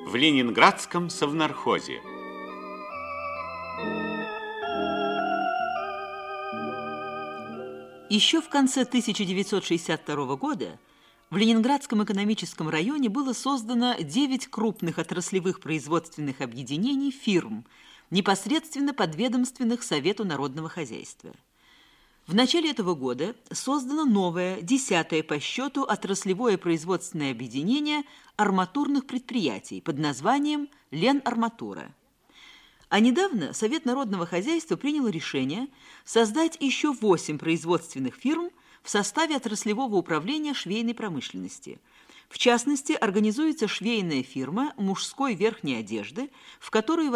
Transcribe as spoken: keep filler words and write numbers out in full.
в Ленинградском совнархозе. Еще в конце тысяча девятьсот шестьдесят второго года в Ленинградском экономическом районе было создано девять крупных отраслевых производственных объединений фирм, непосредственно подведомственных Совету народного хозяйства. В начале этого года создано новое, десятое по счету отраслевое производственное объединение арматурных предприятий под названием «Ленарматура». А недавно Совет народного хозяйства принял решение создать еще восемь производственных фирм в составе отраслевого управления швейной промышленности. В частности, организуется швейная фирма мужской верхней одежды, в которую